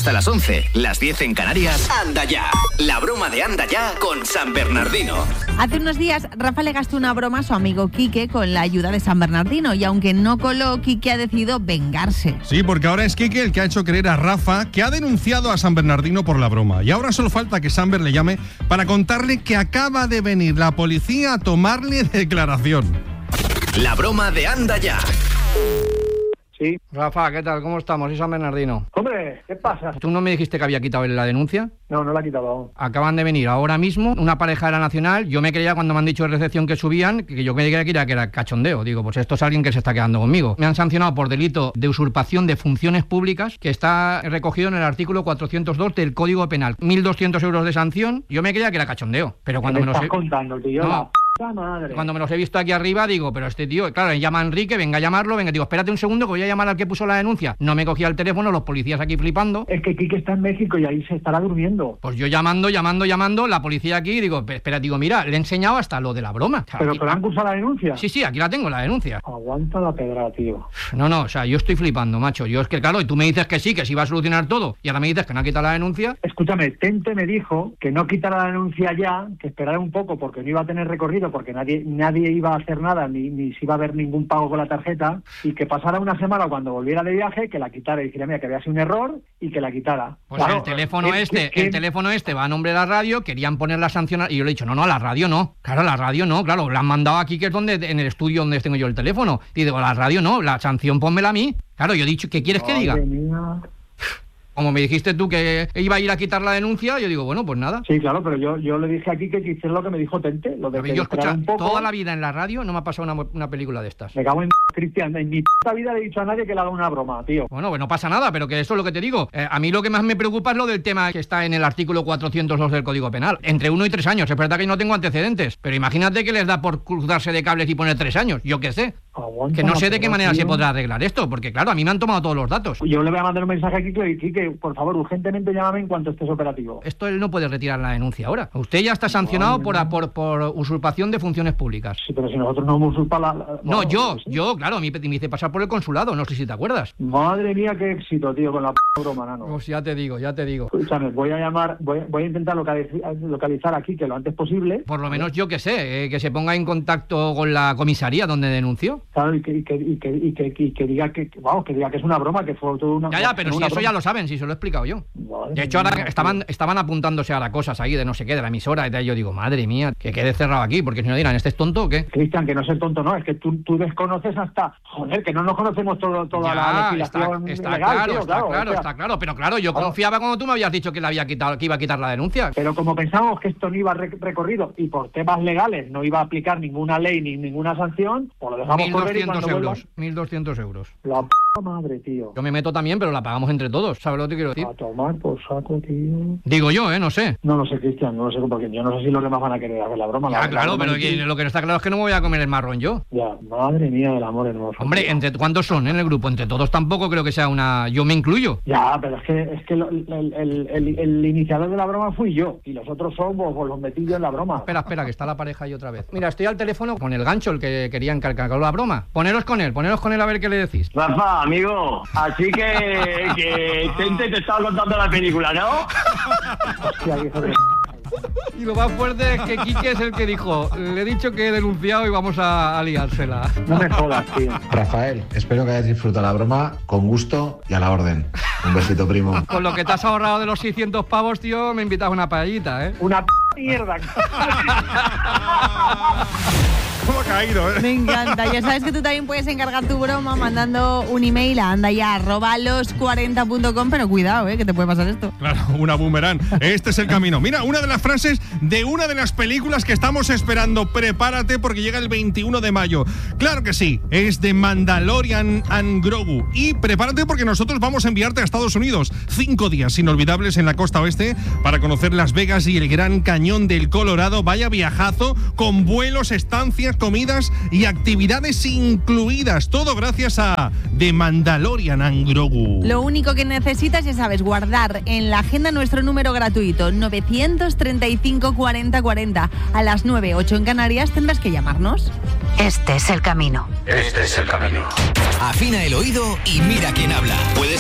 Hasta las 11, las 10 en Canarias. Anda ya. La broma de Anda ya con San Bernardino. Hace unos días, Rafa le gastó una broma a su amigo Quique con la ayuda de San Bernardino. Y aunque no coló, Quique ha decidido vengarse. Sí, porque ahora es Quique el que ha hecho creer a Rafa que ha denunciado a San Bernardino por la broma. Y ahora solo falta que Samber le llame para contarle que acaba de venir la policía a tomarle declaración. La broma de Anda ya. Sí. Rafa, ¿qué tal? ¿Cómo estamos? Soy San Bernardino. Hombre, ¿qué pasa? ¿Tú no me dijiste que había quitado la denuncia? No, no la he quitado aún. Acaban de venir ahora mismo una pareja de la Nacional. Yo me creía cuando me han dicho de recepción que subían, que yo creía que era cachondeo. Digo, pues esto es alguien que se está quedando conmigo. Me han sancionado por delito de usurpación de funciones públicas, que está recogido en el artículo 402 del Código Penal. 1.200 euros de sanción. Yo me creía que era cachondeo. Pero cuando ¿Qué me estás los contando, tío? No. Madre. Cuando me los he visto aquí arriba, digo, pero este tío, claro, llama a Enrique, venga a llamarlo, digo, espérate un segundo que voy a llamar al que puso la denuncia. No me cogía el teléfono, los policías aquí flipando. Es que Quique está en México y ahí se estará durmiendo. Pues yo llamando, la policía aquí, digo, espera, digo, mira, le he enseñado hasta lo de la broma. ¿Pero te han cursado la denuncia? Sí, aquí la tengo, la denuncia. Aguanta la pedra, tío. No, o sea, yo estoy flipando, macho. Yo es que, claro, y tú me dices que sí, que sí va a solucionar todo, y ahora me dices que no ha quitado la denuncia. Escúchame, Tente me dijo que no quitara la denuncia ya, que esperara un poco porque no iba a tener recorrido, porque nadie iba a hacer nada, ni se iba a ver ningún pago con la tarjeta, y que pasara una semana cuando volviera de viaje, que la quitara y dijera, mira, que había sido un error y que la quitara. Pues claro, el teléfono este va a nombre de la radio, querían poner la sanción, y yo le he dicho, no, a la radio no. Claro, la radio no, claro, la han mandado aquí, que es en el estudio donde tengo yo el teléfono. Y digo, la radio no, la sanción pónmela a mí. Claro, yo he dicho, ¿qué quieres que diga? Mía. Como me dijiste tú que iba a ir a quitar la denuncia, yo digo, bueno, pues nada. Sí, claro, pero yo le dije aquí que hiciera lo que me dijo Tente, lo de que yo escucha, un poco. Toda la vida en la radio no me ha pasado una película de estas. Me cago en Cristian, en mi puta vida le he dicho a nadie que le haga una broma, tío. Bueno, pues no pasa nada, pero que eso es lo que te digo. A mí lo que más me preocupa es lo del tema que está en el artículo 402 del Código Penal. Entre 1 y 3 años. Es verdad que no tengo antecedentes, pero imagínate que les da por cruzarse de cables y poner 3 años. Yo qué sé. Aguanta, que no sé de qué manera tío. se podrá arreglar esto, porque claro, a mí me han tomado todos los datos. Yo le voy a mandar un mensaje aquí que por favor, urgentemente llámame en cuanto estés operativo. Esto él no puede retirar la denuncia ahora. Usted ya está sancionado por usurpación de funciones públicas. Sí, pero si nosotros no hemos usurpado No, yo, claro, me hice pasar por el consulado, no sé si te acuerdas. Madre mía, qué éxito, tío, con la broma, nano. Pues ya te digo. Escúchame, voy a intentar localizar aquí que lo antes posible. Por lo menos yo que sé, que se ponga en contacto con la comisaría donde denunció. Claro, y que diga que es una broma, que fue todo una... Ya, pero si eso broma. Ya lo saben, si se lo he explicado yo. Madre de hecho, mía, ahora estaban apuntándose ahora cosas ahí de no sé qué, de la emisora, y yo digo, madre mía, que quede cerrado aquí, porque si no dirán, ¿este es tonto o qué? Cristian, que no es tonto, no, es que tú desconoces hasta... Joder, que no nos conocemos toda la legislación legal, está claro, pero claro, yo confiaba cuando tú me habías dicho que iba a quitar la denuncia. Pero como pensábamos que esto no iba recorrido y por temas legales no iba a aplicar ninguna ley ni ninguna sanción, pues lo dejamos correr y cuando 1.200 euros. La madre, tío. Yo me meto también, pero la pagamos entre todos, ¿sabes lo que te quiero decir? A tomar por saco, tío. Digo yo, no sé. No lo sé, Cristian, no lo sé, porque yo no sé si los demás van a querer hacer la broma. Ya, claro, pero lo que no está claro es que no me voy a comer el marrón yo. Ya, madre mía del amor hermoso. Hombre, ¿entre cuántos son en el grupo? Entre todos tampoco creo que sea una... Yo me incluyo. Ya, pero es que el iniciador de la broma fui yo, y los otros somos los metí yo en la broma. Espera, que está la pareja ahí otra vez. Mira, estoy al teléfono con el gancho, el que quería encargar la broma. Poneros con él a ver qué le decís. Rafa, amigo, así que Tente te estaba contando la película, ¿no? Hostia, hijo de... Y lo más fuerte es que Quique es el que dijo, le he dicho que he denunciado y vamos a liársela. No me jodas, tío. Rafael, espero que hayas disfrutado la broma con gusto y a la orden. Un besito, primo. Con lo que te has ahorrado de los 600 pavos, tío, me invitas a una paellita, ¿eh? Una mierda. ¿Cómo ha caído, Me encanta. Ya sabes que tú también puedes encargar tu broma mandando un email a andaya@los40.com, pero cuidado, que te puede pasar esto. Claro, una boomerang. Este es el camino. Mira, una de las frases de una de las películas que estamos esperando. Prepárate porque llega el 21 de mayo. Claro que sí, es de Mandalorian and Grogu. Y prepárate porque nosotros vamos a enviarte a Estados Unidos. 5 días inolvidables en la costa oeste para conocer Las Vegas y el Gran Cañón del Colorado. Vaya viajazo con vuelos, estancias, comidas y actividades incluidas. Todo gracias a The Mandalorian and Grogu. Lo único que necesitas, ya sabes, guardar en la agenda nuestro número gratuito 935 40 40. A las 9, 8 en Canarias tendrás que llamarnos. Este es el camino. Este es el camino. Afina el oído y mira quién habla. Puedes